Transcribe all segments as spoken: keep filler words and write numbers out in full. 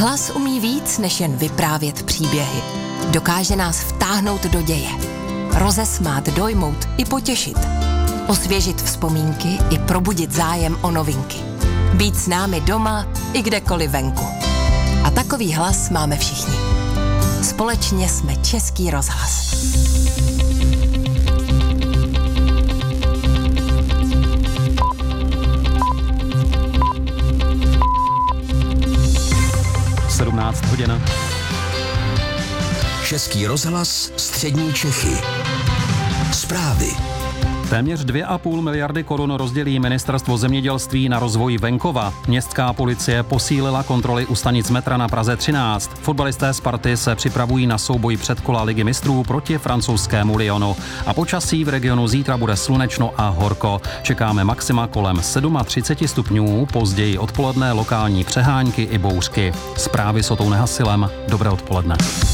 Hlas umí víc, než jen vyprávět příběhy. Dokáže nás vtáhnout do děje. Rozesmát, dojmout i potěšit. Osvěžit vzpomínky i probudit zájem o novinky. Být s námi doma i kdekoliv venku. A takový hlas máme všichni. Společně jsme Český rozhlas. sedmnáct hodin. Český rozhlas, střední Čechy. Zprávy. Téměř dvě a půl miliardy korun rozdělí Ministerstvo zemědělství na rozvoj venkova. Městská policie posílila kontroly u stanic metra na Praze třináct. Fotbalisté Sparty se připravují na souboj předkola Ligy mistrů proti francouzskému Lyonu. A počasí v regionu zítra bude slunečno a horko. Čekáme maxima kolem třicet sedm stupňů, později odpoledne lokální přehánky i bouřky. Zprávy s Otou Nehasilem. Dobré odpoledne.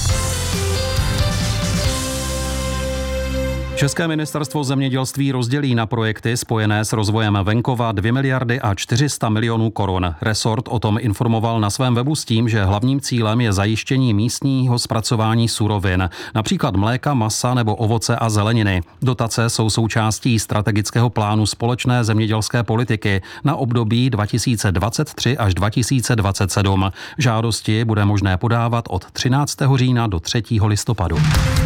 České ministerstvo zemědělství rozdělí na projekty spojené s rozvojem venkova dvě miliardy a čtyři sta milionů korun. Resort o tom informoval na svém webu s tím, že hlavním cílem je zajištění místního zpracování surovin, například mléka, masa nebo ovoce a zeleniny. Dotace jsou součástí strategického plánu společné zemědělské politiky na období dva tisíce dvacet tři až dva tisíce dvacet sedm. Žádosti bude možné podávat od třináctého října do třetího listopadu.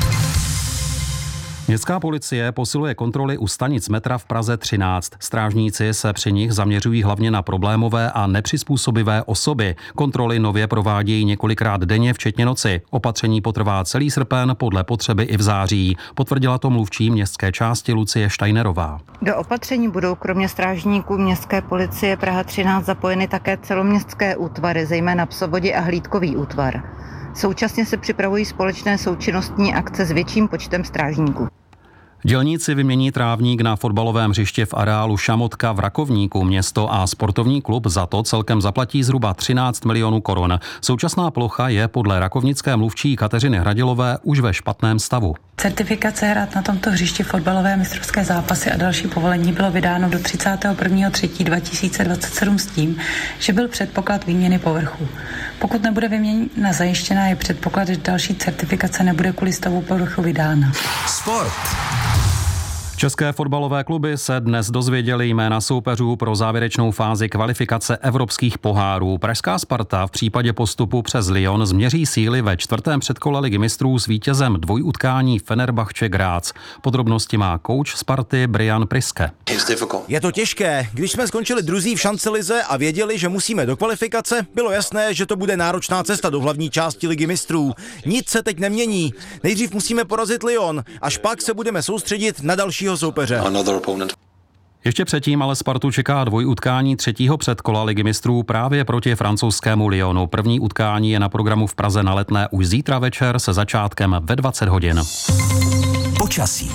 Městská policie posiluje kontroly u stanic metra v Praze třináct. Strážníci se při nich zaměřují hlavně na problémové a nepřizpůsobivé osoby. Kontroly nově provádějí několikrát denně, včetně noci. Opatření potrvá celý srpen, podle potřeby i v září. Potvrdila to mluvčí městské části Lucie Štajnerová. Do opatření budou kromě strážníků městské policie Praha třináct zapojeny také celoměstské útvary, zejména psovodi a hlídkový útvar. Současně se připravují společné součinnostní akce s větším počtem strážníků. Dělníci vymění trávník na fotbalovém hřišti v areálu Šamotka v Rakovníku. Město a sportovní klub za to celkem zaplatí zhruba třináct milionů korun. Současná plocha je podle rakovnické mluvčí Kateřiny Hradilové už ve špatném stavu. Certifikace hrát na tomto hřišti fotbalové mistrovské zápasy a další povolení bylo vydáno do třicátého prvního třetího dva tisíce dvacet sedm s tím, že byl předpoklad výměny povrchu. Pokud nebude vyměněna zajištěná, je předpoklad, že další certifikace nebude kvůli stavu povrchu vydána. Sport. České fotbalové kluby se dnes dozvěděly jména soupeřů pro závěrečnou fázi kvalifikace evropských pohárů. Pražská Sparta v případě postupu přes Lyon změří síly ve čtvrtém předkole Ligy mistrů s vítězem dvojutkání Fenerbahce Graz. Podrobnosti má kouč Sparty Brian Priske. Je to těžké. Když jsme skončili druzí v šancelize a věděli, že musíme do kvalifikace, bylo jasné, že to bude náročná cesta do hlavní části Ligy mistrů. Nic se teď nemění. Nejdřív musíme porazit Lyon, až pak se budeme soustředit na další soupeře. Ještě předtím ale Spartu čeká dvojutkání třetího předkola Ligy mistrů právě proti francouzskému Lyonu. První utkání je na programu v Praze na Letné už zítra večer se začátkem ve dvacet hodin. Počasí.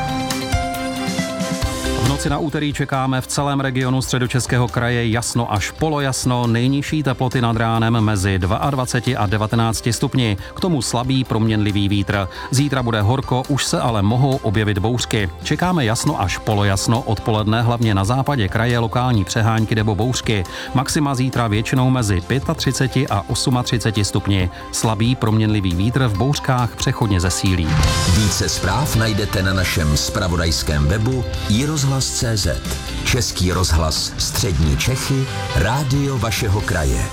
V noci na úterý čekáme v celém regionu Středočeského kraje jasno až polojasno, nejnižší teploty nad ránem mezi dvacet dva a devatenáct stupni. K tomu slabý proměnlivý vítr. Zítra bude horko, už se ale mohou objevit bouřky. Čekáme jasno až polojasno, odpoledne hlavně na západě kraje lokální přehánky nebo bouřky. Maxima zítra většinou mezi třicet pět a třicet osm stupni. Slabý proměnlivý vítr v bouřkách přechodně zesílí. Více zpráv najdete na našem zpravodajském webu i rozhlas tečka cé zet. Český rozhlas, střední Čechy, rádio vašeho kraje.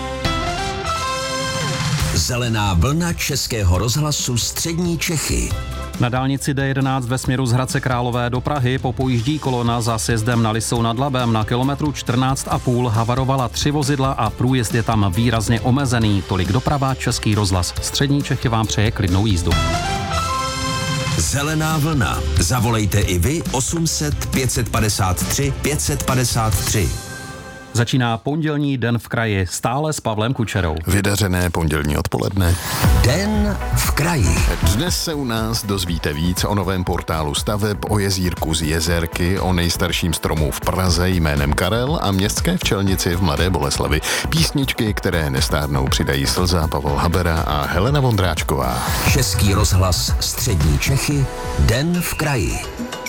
Zelená vlna Českého rozhlasu střední Čechy. Na dálnici D jedenáct ve směru z Hradce Králové do Prahy popojíždí kolona za sjezdem na Lisou nad Labem. Na kilometru čtrnáct a půl havarovala tři vozidla a průjezd je tam výrazně omezený. Tolik doprava, Český rozhlas střední Čechy vám přeje klidnou jízdu. Zelená vlna. Zavolejte i vy osm set pět padesát tři pět padesát tři. Začíná pondělní den v kraji, stále s Pavlem Kučerou. Vydařené pondělní odpoledne. Den v kraji. Dnes se u nás dozvíte víc o novém portálu staveb, o jezírku z Jezerky, o nejstarším stromu v Praze jménem Karel a městské včelnici v Mladé Boleslavi. Písničky, které nestárnou, přidají Slza, Pavel Habera a Helena Vondráčková. Český rozhlas střední Čechy, Den v kraji.